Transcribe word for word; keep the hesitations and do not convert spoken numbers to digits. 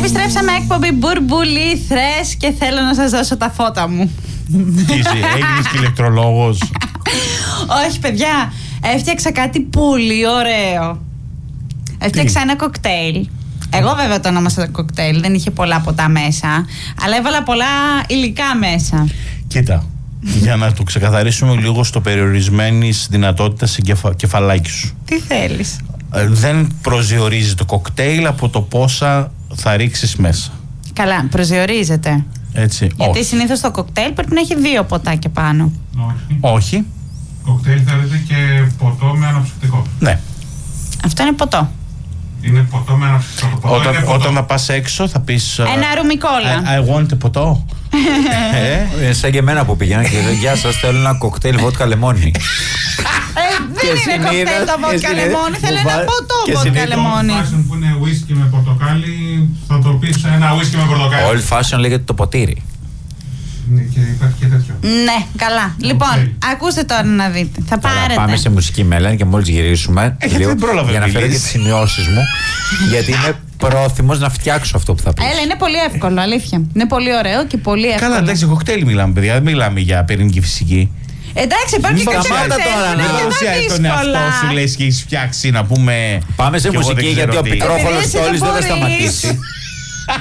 Επιστρέψαμε, έκπομπη Μπουρμπουλήθρες και θέλω να σας δώσω τα φώτα μου. Τι είσαι, έγινες και ηλεκτρολόγος? Όχι, παιδιά, έφτιαξα κάτι πολύ ωραίο. Έφτιαξα ένα κοκτέιλ. Εγώ βέβαια το ονόμασα κοκτέιλ, δεν είχε πολλά ποτά μέσα, αλλά έβαλα πολλά υλικά μέσα. Κοίτα, για να το ξεκαθαρίσουμε λίγο στο περιορισμένης δυνατότητας κεφα... κεφαλάκι σου. Τι θέλεις? Ε, δεν προσδιορίζει το κοκτέιλ από το πόσα θα ρίξεις μέσα. Καλά, προσδιορίζεται. Έτσι, γιατί όχι. συνήθως το κοκτέιλ πρέπει να έχει δύο ποτά και πάνω. Όχι. Όχι. Κοκτέιλ θέλετε και ποτό με αναψυκτικό. Ναι. Αυτό είναι ποτό. Είναι ποτό με αναψυκτικό. Ποτό Όταν, είναι ποτό. όταν θα πας έξω θα πεις Ένα ρουμικόλα. I, I want ποτό. ε? Ε, σαν και εμένα που πήγαινα και λέω γεια σας, θέλω ένα κοκτέιλ βότκα λεμόνι. Δεν είναι κοκτέιλ το βότκα λεμόνι, θέλω ένα ποτό βότκα λεμόνι. Old fashion που είναι whisky με πορτοκάλι, θα το πεις ένα whisky με πορτοκάλι. Old fashion λέγεται το ποτήρι. Ναι, και υπάρχει και τέτοιο. Ναι, καλά. Λοιπόν, ακούστε τώρα να δείτε. Θα Καλά, πάρετε. πάμε σε μουσική μέλανη και μόλις γυρίσουμε Ε, γιατί δεν πρόλαβε για να να φέρω και μιλήσεις. τις σημειώσεις μου, γιατί είμαι πρόθυμος να φτιάξω αυτό που θα πεις. Έλα, είναι πολύ εύκολο, αλήθεια. Είναι πολύ ωραίο και πολύ εύκολο. Καλά, εντάξει, κοκτέιλ μιλάμε, παιδιά. Δεν μιλάμε για πυρηνική φυσική. Εντάξει, υπάρχουν και Μην κάποια σταμάτα κοκτέιλ τώρα, που να είναι Παρουσιάζει τον αρκετά εαυτό σου, δύσκολα. λες και έχεις φτιάξει να πούμε. Πάμε σε κι εγώ μουσική δεν ξέρω γιατί ο τι. πικρόχολος Επειδή εσύ Στόλης δεν δεν θα μπορείς. σταματήσει.